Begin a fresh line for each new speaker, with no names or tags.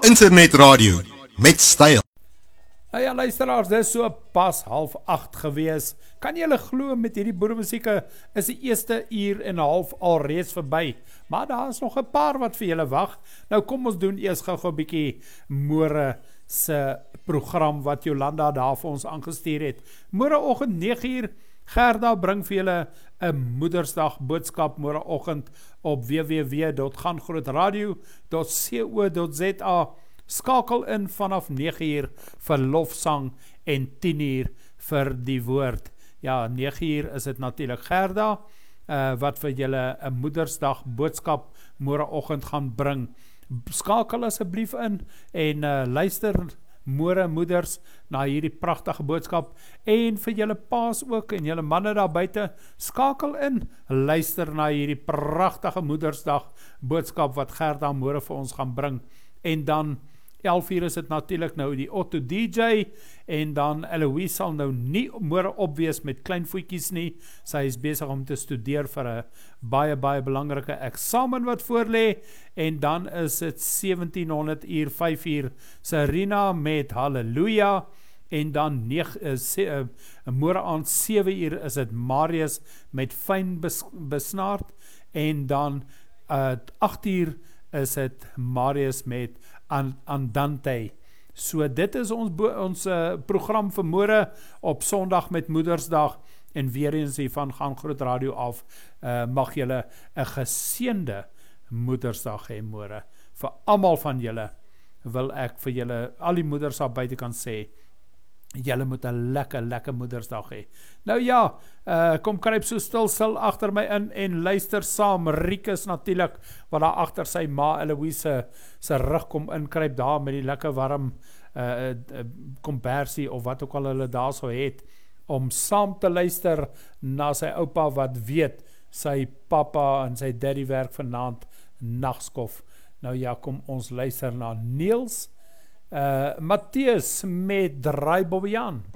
Internetradio met styl.
Nou ja, luisteraars, dit is so pas 7:30 gewees. Kan julle glo met hierdie boeremusieke is die eerste uur en 'n half al reeds verby. Maar daar is nog 'n paar wat vir julle wag. Nou kom ons doen eers gou-gou 'n bietjie môre se program wat Jolanda daar vir ons aangestuur het. Môreoggend 9:00 Gerda bring vir julle 'n Moedersdag boodskap môreoggend op www.gaangrootradio.co.za. Skakel in vanaf 9:00 vir lofsang en 10:00 vir die woord. Ja, 9:00 is dit natuurlik Gerda wat vir julle 'n Moedersdag boodskap môreoggend gaan bring. Skakel asseblief in en luister môre moeders na hierdie pragtige boodskap en vir julle paas ook en julle manne daar buite, skakel in, luister na hierdie pragtige Moedersdag boodskap wat Gerda môre vir ons gaan bring. En dan 11:00 is dit natuurlik nou die Otto DJ en dan Eloise sal nou nie môre opwees met klein voetjies nie. Sy is besig om te studeer vir 'n baie belangrike eksamen wat voorlê en dan is dit 1700 uur 5:00 Serena met Halleluja en dan môre aand 7:00 is dit Marius met Fyn besnaard en dan 8:00 is dit Marius met Andante. So dit is ons program vir môre op Sondag met Moedersdag en weer eens hiervan gaan Groot Radio af. Mag julle 'n geseënde Moedersdag hê môre. Vir almal van julle wil ek vir julle al die moeders daar buite kan sê, julle moet 'n lekker Moedersdag hê. Nou ja, kom kryp so stil agter my in en luister saam. Rikus natuurlik, wat daar agter sy ma Eloise se rug kom inkryp daar met die lekker warm kombersie of wat ook al hulle daar so het, om saam te luister na sy oupa wat weet, sy papa en sy daddy werk vanaand nagskof. Nou ja, kom ons luister na Niels Matthäus met Draai Bobbejaan.